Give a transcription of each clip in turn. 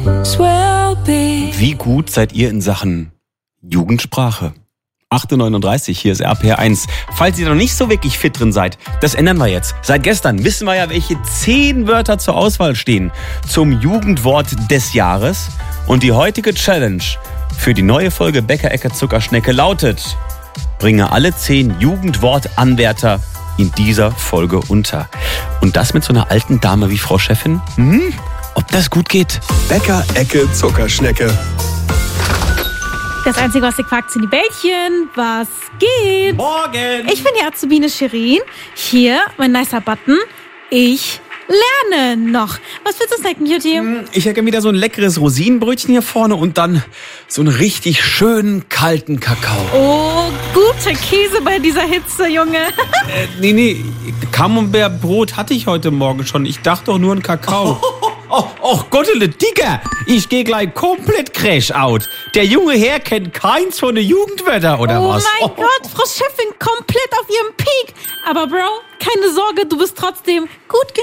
Wie gut seid ihr in Sachen Jugendsprache? 8:39 Uhr, hier ist RPR1. Falls ihr noch nicht so wirklich fit drin seid, das ändern wir jetzt. Seit gestern wissen wir ja, welche 10 Wörter zur Auswahl stehen zum Jugendwort des Jahres. Und die heutige Challenge für die neue Folge Bäcker Ecke Zuckerschnecke lautet: Bringe alle 10 Jugendwortanwärter in dieser Folge unter. Und das mit so einer alten Dame wie Frau Chefin? Ob das gut geht? Bäcker Ecke Zuckerschnecke. Das Einzige, was ich fragt, sind die Bällchen. Was geht? Morgen! Ich bin die Azubine Shirin. Hier, mein nicer Button. Ich lerne noch. Was willst du snacken, Cutie? Ich hätte wieder so ein leckeres Rosinenbrötchen hier vorne und dann so einen richtig schönen kalten Kakao. Oh, guter Käse bei dieser Hitze, Junge. Nee, Camembert-Brot hatte ich heute Morgen schon. Ich dachte doch nur an Kakao. Oh Gottele, Digga, ich gehe gleich komplett crash out. Der junge Herr kennt keins von den Jugendwörtern, oder was? Oh mein Gott, Frau Chefin komplett auf ihrem Peak. Aber Bro, keine Sorge, du bist trotzdem gut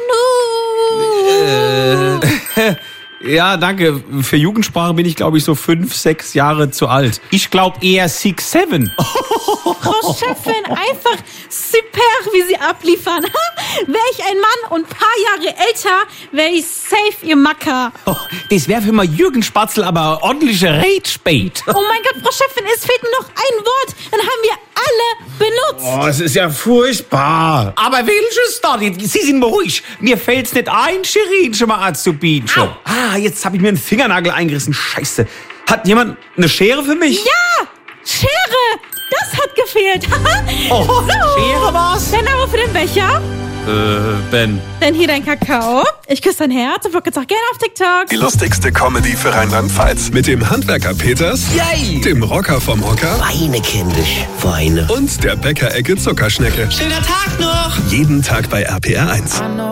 genug. Ja, danke. Für Jugendsprache bin ich, glaube ich, so 5, 6 Jahre zu alt. Ich glaube eher 6, 7. Frau Chefin, einfach super, wie Sie abliefern. Wäre ich ein Mann und ein paar Jahre älter, wäre ich safe Ihr Macker. Das wäre für mal Jürgen Spatzel aber ordentliche Rage-Bait. Oh mein Gott, Frau Chefin, es fehlt nur noch ein Wort, dann haben wir alle benutzt. Oh, es ist ja furchtbar. Aber welches da? Sie sind mal ruhig. Mir fällt's nicht ein, Shirin, schon mal Azubinchen. Jetzt habe ich mir einen Fingernagel eingerissen. Scheiße. Hat jemand eine Schere für mich? Ja, Schere, das hat gefehlt. Oh, Schere war's? Der Name für den Becher? Ben. Dann hier dein Kakao. Ich küsse dein Herz und folge jetzt auch gerne auf TikTok. Die lustigste Comedy für Rheinland-Pfalz. Mit dem Handwerker Peters, Yay! dem Rocker vom Hocker Weine, kindisch, Weine. und der Bäcker Ecke Zuckerschnecke. Schöner Tag noch! Jeden Tag bei RPR1.